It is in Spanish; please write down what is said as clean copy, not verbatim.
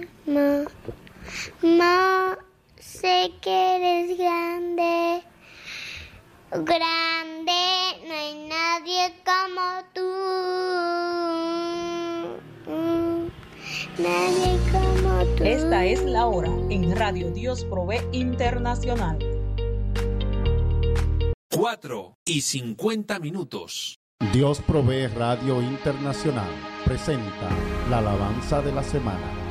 Ma, ma, sé que eres grande, grande, no hay nadie como tú. Nadie como tú. Esta es la hora en Radio Dios Provee Internacional. 4:50. Dios Provee Radio Internacional presenta la alabanza de la semana.